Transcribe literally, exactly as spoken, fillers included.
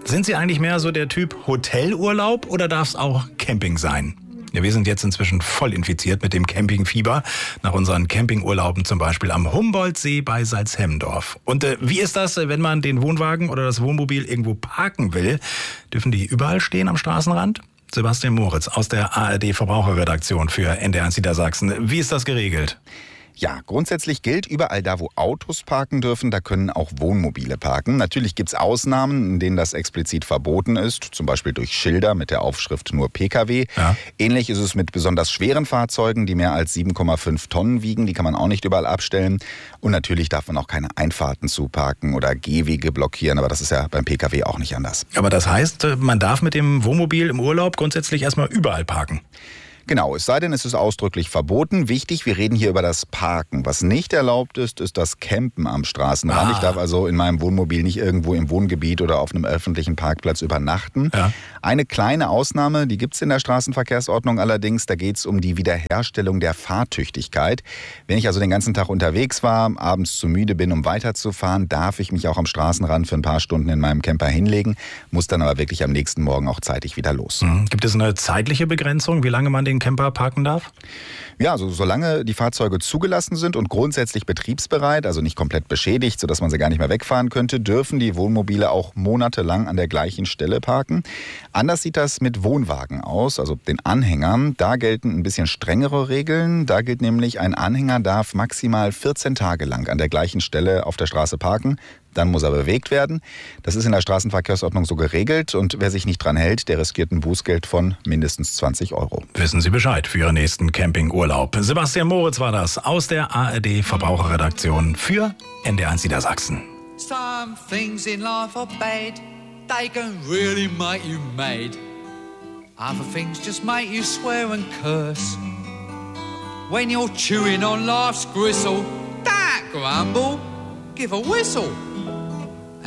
Sind Sie eigentlich mehr so der Typ Hotelurlaub oder darf es auch Camping sein? Ja, wir sind jetzt inzwischen voll infiziert mit dem Campingfieber. Nach unseren Campingurlauben zum Beispiel am Humboldtsee bei Salzhemmendorf. Und äh, wie ist das, wenn man den Wohnwagen oder das Wohnmobil irgendwo parken will? Dürfen die überall stehen am Straßenrand? Sebastian Moritz aus der A R D Verbraucherredaktion für N D R eins Niedersachsen. Wie ist das geregelt? Ja, grundsätzlich gilt, überall da, wo Autos parken dürfen, da können auch Wohnmobile parken. Natürlich gibt es Ausnahmen, in denen das explizit verboten ist, zum Beispiel durch Schilder mit der Aufschrift nur Pkw. Ja. Ähnlich ist es mit besonders schweren Fahrzeugen, die mehr als sieben Komma fünf Tonnen wiegen. Die kann man auch nicht überall abstellen. Und natürlich darf man auch keine Einfahrten zuparken oder Gehwege blockieren, aber das ist ja beim Pkw auch nicht anders. Aber das heißt, man darf mit dem Wohnmobil im Urlaub grundsätzlich erstmal überall parken? Genau, es sei denn, es ist ausdrücklich verboten. Wichtig, wir reden hier über das Parken. Was nicht erlaubt ist, ist das Campen am Straßenrand. Ah. Ich darf also in meinem Wohnmobil nicht irgendwo im Wohngebiet oder auf einem öffentlichen Parkplatz übernachten. Ja. Eine kleine Ausnahme, die gibt es in der Straßenverkehrsordnung allerdings. Da geht es um die Wiederherstellung der Fahrtüchtigkeit. Wenn ich also den ganzen Tag unterwegs war, abends zu müde bin, um weiterzufahren, darf ich mich auch am Straßenrand für ein paar Stunden in meinem Camper hinlegen, muss dann aber wirklich am nächsten Morgen auch zeitig wieder los. Mhm. Gibt es eine zeitliche Begrenzung, wie lange man den Camper parken darf? Ja, also solange die Fahrzeuge zugelassen sind und grundsätzlich betriebsbereit, also nicht komplett beschädigt, sodass man sie gar nicht mehr wegfahren könnte, dürfen die Wohnmobile auch monatelang an der gleichen Stelle parken. Anders sieht das mit Wohnwagen aus, also den Anhängern. Da gelten ein bisschen strengere Regeln. Da gilt nämlich, ein Anhänger darf maximal vierzehn Tage lang an der gleichen Stelle auf der Straße parken. Dann muss er bewegt werden. Das ist in der Straßenverkehrsordnung so geregelt und wer sich nicht dran hält, der riskiert ein Bußgeld von mindestens zwanzig Euro. Wissen Sie Bescheid für Ihren nächsten Campingurlaub. Sebastian Moritz war das aus der A R D Verbraucherredaktion für N D R eins Niedersachsen. Some things in life are bad. They can really make you mad. Other things just make you swear and curse. When you're chewing on life's gristle, don't grumble. Give a whistle.